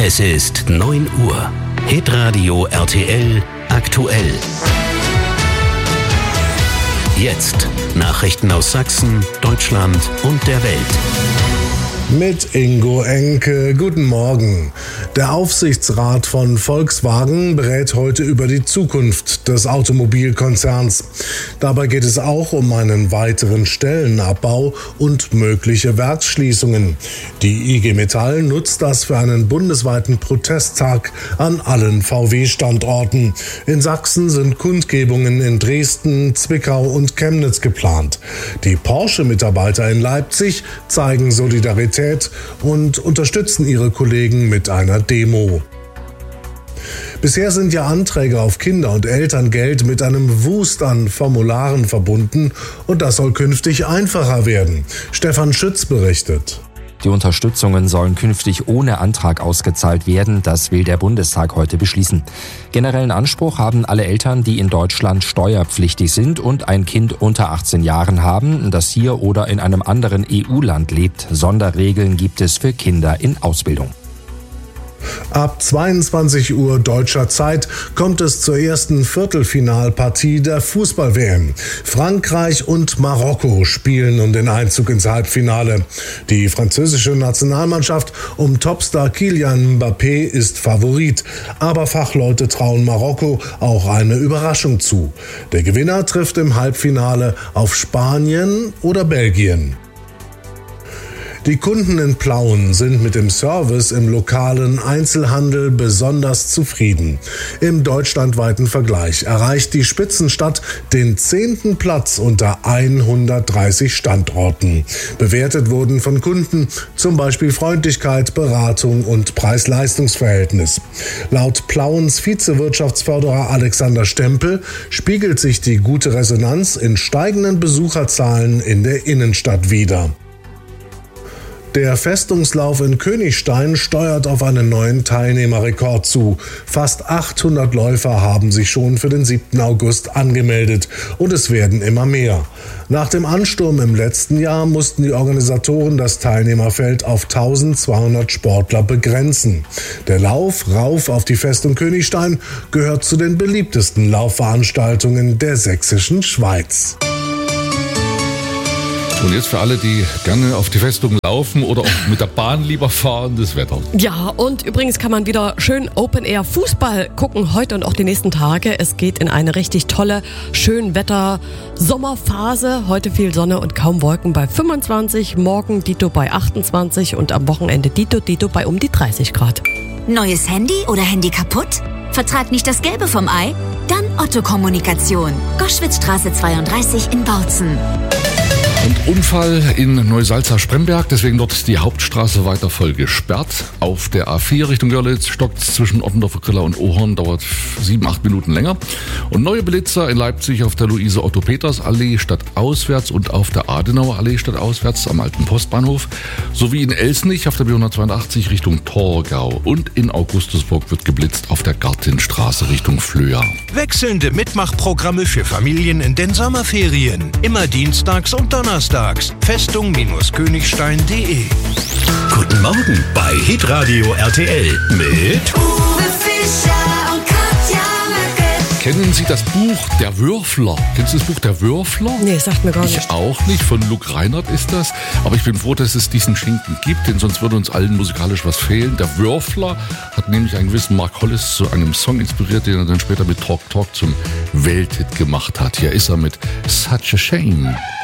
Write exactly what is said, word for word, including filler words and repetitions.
Es ist neun Uhr. Hitradio R T L aktuell. Jetzt Nachrichten aus Sachsen, Deutschland und der Welt. Mit Ingo Enke. Guten Morgen. Der Aufsichtsrat von Volkswagen berät heute über die Zukunft des Automobilkonzerns. Dabei geht es auch um einen weiteren Stellenabbau und mögliche Werksschließungen. Die I G Metall nutzt das für einen bundesweiten Protesttag an allen V W-Standorten. In Sachsen sind Kundgebungen in Dresden, Zwickau und Chemnitz geplant. Die Porsche-Mitarbeiter in Leipzig zeigen Solidarität und unterstützen ihre Kollegen mit einer Demo. Bisher sind ja Anträge auf Kinder- und Elterngeld mit einem Wust an Formularen verbunden und das soll künftig einfacher werden. Stefan Schütz berichtet. Die Unterstützungen sollen künftig ohne Antrag ausgezahlt werden. Das will der Bundestag heute beschließen. Generellen Anspruch haben alle Eltern, die in Deutschland steuerpflichtig sind und ein Kind unter achtzehn Jahren haben, das hier oder in einem anderen E U-Land lebt. Sonderregeln gibt es für Kinder in Ausbildung. Ab zweiundzwanzig Uhr deutscher Zeit kommt es zur ersten Viertelfinalpartie der Fußball-W M. Frankreich und Marokko spielen um den Einzug ins Halbfinale. Die französische Nationalmannschaft um Topstar Kylian Mbappé ist Favorit. Aber Fachleute trauen Marokko auch eine Überraschung zu. Der Gewinner trifft im Halbfinale auf Spanien oder Belgien. Die Kunden in Plauen sind mit dem Service im lokalen Einzelhandel besonders zufrieden. Im deutschlandweiten Vergleich erreicht die Spitzenstadt den zehnten Platz unter hundertdreißig Standorten. Bewertet wurden von Kunden zum Beispiel Freundlichkeit, Beratung und Preis-Leistungs-Verhältnis. Laut Plauens Vizewirtschaftsförderer Alexander Stempel spiegelt sich die gute Resonanz in steigenden Besucherzahlen in der Innenstadt wider. Der Festungslauf in Königstein steuert auf einen neuen Teilnehmerrekord zu. Fast achthundert Läufer haben sich schon für den siebten August angemeldet und es werden immer mehr. Nach dem Ansturm im letzten Jahr mussten die Organisatoren das Teilnehmerfeld auf eintausendzweihundert Sportler begrenzen. Der Lauf rauf auf die Festung Königstein gehört zu den beliebtesten Laufveranstaltungen der sächsischen Schweiz. Und jetzt für alle, die gerne auf die Festung laufen oder auch mit der Bahn lieber fahren, das Wetter. Ja, und übrigens kann man wieder schön Open-Air-Fußball gucken, heute und auch die nächsten Tage. Es geht in eine richtig tolle Schönwetter-Sommerphase. Heute viel Sonne und kaum Wolken bei fünfundzwanzig, morgen dito bei achtundzwanzig und am Wochenende dito, dito bei um die dreißig Grad. Neues Handy oder Handy kaputt? Vertrag nicht das Gelbe vom Ei? Dann Otto Kommunikation. Goschwitzstraße zweiunddreißig in Bautzen. Und Unfall in Neusalza-Spremberg, deswegen dort die Hauptstraße weiter voll gesperrt. Auf der A vier Richtung Görlitz stockt es zwischen Ottendorfer Griller und Ohorn, dauert sieben, acht Minuten länger. Und neue Blitzer in Leipzig auf der Luise-Otto-Peters-Allee stadtauswärts und auf der Adenauer Allee stadtauswärts am alten Postbahnhof. Sowie in Elsnich auf der B hundertzweiundachtzig Richtung Torgau. Und in Augustusburg wird geblitzt auf der Gartenstraße Richtung Flöa. Wechselnde Mitmachprogramme für Familien in den Sommerferien. Immer dienstags und donnerstags. Festung-Königstein punkt de. Guten Morgen bei Hitradio R T L mit Uwe Fischer und Katja Möcke. Kennen Sie das Buch Der Würfler? Kennst du das Buch Der Würfler? Nee, sagt mir gar nicht. Ich auch nicht, von Luc Reinhardt ist das. Aber ich bin froh, dass es diesen Schinken gibt, denn sonst würde uns allen musikalisch was fehlen. Der Würfler hat nämlich einen gewissen Mark Hollis zu einem Song inspiriert, den er dann später mit Talk Talk zum Welthit gemacht hat. Hier ist er mit Such a Shame.